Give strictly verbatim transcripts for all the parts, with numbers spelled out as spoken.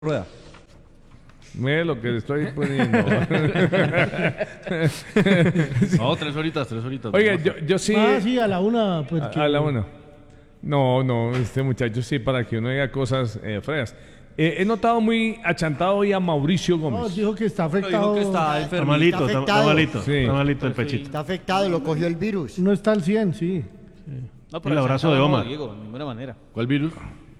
Rueda. Mire lo que le estoy poniendo. No, tres horitas, tres horitas. Oiga, yo, yo sí. Ah, sí, a la una. Pues, a, que... a la una. No, no, este muchacho sí, para que uno diga cosas eh, feas. Eh, he notado muy achantado hoy a Mauricio No, Gómez. dijo que está Pero afectado. dijo que está Está enfermo. malito, Está está, está afectado. malito. Sí. Está malito el pechito. Está afectado, lo cogió el virus. No está al cien, sí. No, El abrazo de no, Omar. Diego, de ninguna manera. ¿Cuál virus?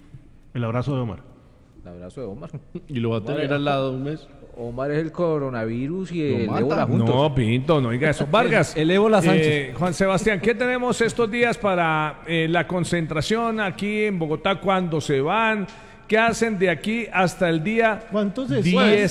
El abrazo de Omar. El abrazo de Omar. ¿Y lo va a tener al lado un mes? Omar es el coronavirus y el mata. ébola juntos. No, Pinto, no diga eso. Vargas. El ébola Sánchez. eh, Juan Sebastián, ¿qué tenemos estos días para eh, la concentración aquí en Bogotá? ¿Cuándo se van? ¿Qué hacen de aquí hasta el día ¿Cuántos es?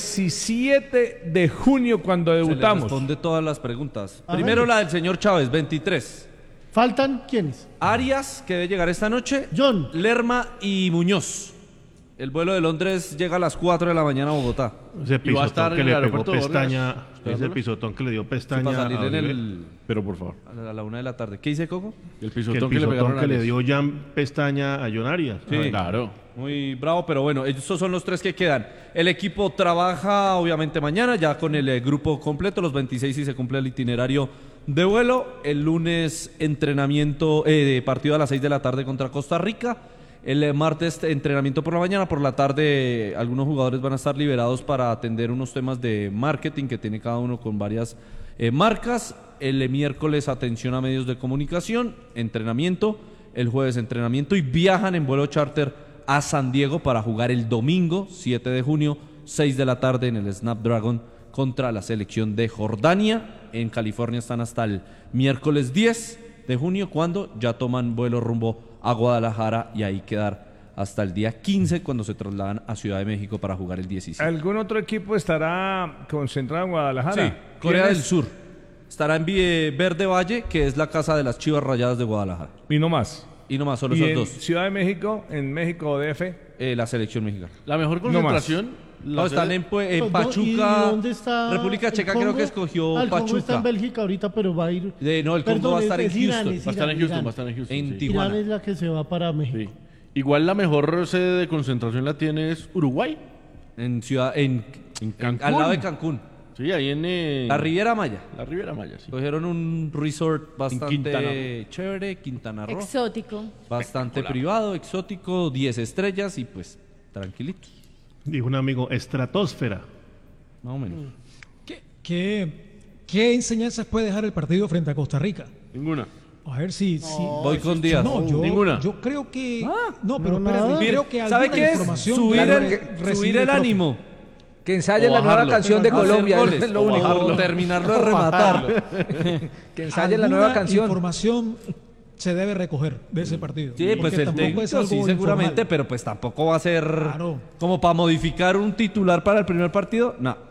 diecisiete de junio cuando Se le debutamos? responde todas las preguntas. A Primero ver. la del señor Chávez, veintitrés. ¿Faltan quiénes? Arias, que debe llegar esta noche. John. Lerma y Muñoz. El vuelo de Londres llega a las cuatro de la mañana a Bogotá. Ese Y va a estar pisotón que en le el pegó aeropuerto de pestaña. Vargas, Ese esperándolo. pisotón que le dio Sí, pestaña para salir a en Uribe. el- Pero por favor. A la, a la una de la tarde. ¿Qué dice Coco? El Pues pisotón Que el que, le pisotón pegaron a pues. que le Arias. dio Jan pestaña a John Arias. Sí. Ah, claro. Muy bravo, pero bueno, esos son los tres que quedan. El equipo trabaja obviamente mañana ya con el eh, grupo completo, los veintiséis si se cumple el itinerario de vuelo. El lunes entrenamiento, eh, partido a las seis de la tarde contra Costa Rica. El eh, martes entrenamiento por la mañana, por la tarde algunos jugadores van a estar liberados para atender unos temas de marketing que tiene cada uno con varias eh, marcas. El eh, miércoles atención a medios de comunicación, entrenamiento. El jueves entrenamiento y viajan en vuelo charter a San Diego para jugar el domingo siete de junio, seis de la tarde en el Snapdragon contra la selección de Jordania. En California están hasta el miércoles diez de junio cuando ya toman vuelo rumbo a Guadalajara y ahí quedar hasta el día quince cuando se trasladan a Ciudad de México para jugar el diecisiete. ¿Algún otro equipo estará concentrado en Guadalajara? Sí, Corea ¿Quién del es? Sur. Estará en Vie- Verde Valle, que es la casa de las Chivas Rayadas de Guadalajara. Y no más. Y no más, solo ¿Y esos en dos. Ciudad de México, en México D F? Eh, la selección mexicana. La mejor No más. concentración. la No, están sede- en, Pue- en Pues, Pachuca. ¿Y dónde está República el Checa Congo? creo que escogió Ah, el Congo está Pachuca. en Bélgica ahorita, pero va a ir. Eh, no, el Congo Perdón, va a estar es- en es Irán, Houston. es Va a estar en Irán, Houston, Irán. va a estar en Houston. En sí. Tijuana. Irán es la que se va para México. Sí. Igual la mejor sede de concentración la tiene es Uruguay. En ciudad, en, En Cancún. al lado de Cancún. Sí, ahí en eh, La Riviera Maya. la Riviera Maya, sí. Cogieron un resort Quintana bastante chévere, Quintana Roo. Exótico. Bastante privado, exótico, diez estrellas y pues tranquilitos. Dijo un amigo, estratosfera. Más o menos. ¿Qué, qué, qué enseñanzas puede dejar el partido frente a Costa Rica? Ninguna. A ver si... si Voy con Díaz. no, yo, Ninguna. yo creo que... no, pero no, espérate, nada. creo que ¿Sabe alguna qué es? información Subir debe el, re- subir recibir el profe. ánimo. Que ensayen la nueva bajarlo. canción de Hacer Colombia. goles, Es lo único. o terminarlo de rematar. Que ensayen la nueva Alguna canción. información se debe recoger de ese partido. Sí, Porque pues el tampoco técnico es algo sí seguramente, informal. pero pues tampoco va a ser Claro. como para modificar un titular para el primer partido. No.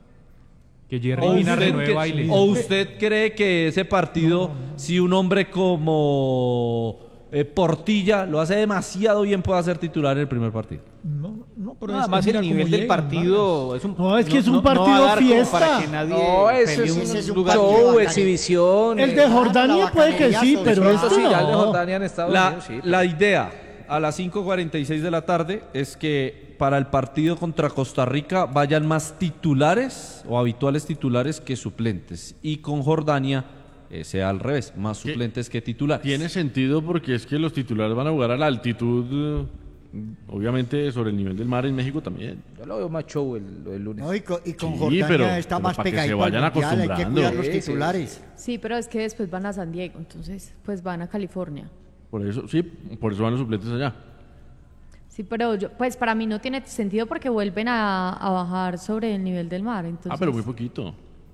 Que Jerry O Mina usted, renueve que- baile. o usted cree que ese partido, si un hombre como eh, Portilla lo hace demasiado bien, puede ser titular en el primer partido. No, no, pero Nada es, más mira el cómo nivel del llegan, partido es un, No, es que es un va a partido dar como fiesta. para que nadie No, eso pelee es un ese es un un lugar. partido show, bacano. exhibición. El eh. de Jordania la puede que sí, bacanería, pero sobre esto Eso sí, ya el de no. Jordania en Estados La, Unidos, sí. la idea a las cinco cuarenta y seis de la tarde es que para el partido contra Costa Rica vayan más titulares o habituales titulares que suplentes. Y con Jordania eh, sea al revés, más ¿Qué? suplentes que titulares. Tiene sentido porque es que los titulares van a jugar a la altitud, eh, obviamente sobre el nivel del mar en México también. Yo lo veo más show el, lo del lunes. No, y, con, y con Sí, Jordania pero- está pero más para que se pegadito vayan al mundial, hay que acostumbrando. cuidar los Sí, sí, titulares. Sí, pero es que después van a San Diego, entonces pues van a California. Por eso, sí, por eso van los suplentes allá. Sí, pero yo, pues para mí no tiene sentido porque vuelven a, a bajar sobre el nivel del mar. Entonces, Ah, pero muy poquito.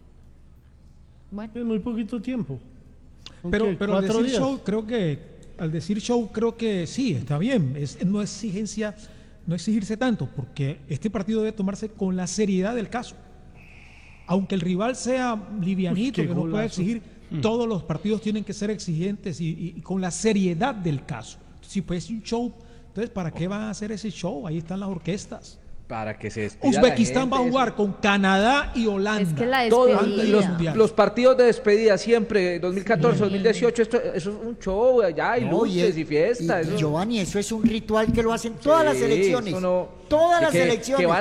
bueno. Es muy poquito tiempo. ¿Son Pero, qué, pero al cuatro decir días? show, creo que al decir show, creo que sí, está bien. Es no exigencia, no exigirse tanto, porque este partido debe tomarse con la seriedad del caso. Aunque el rival sea livianito, Uy, qué que no pueda golazo. exigir, todos los partidos tienen que ser exigentes y, y- y con la seriedad del caso. Si fuese un show, entonces ¿para qué van a hacer ese show? Ahí están las orquestas. Para que se despida la Uzbekistán gente, va a eso. jugar con Canadá y Holanda. Es que la Todos despedida. los, Mundial. los partidos de despedida siempre, dos mil catorce, dos mil dieciocho, esto, eso es un show, allá hay No, luces y, es- fiesta. y, eso. Giovanni, eso es un ritual que lo hacen todas las Sí, selecciones. eso no- Todas que- las que- que selecciones. van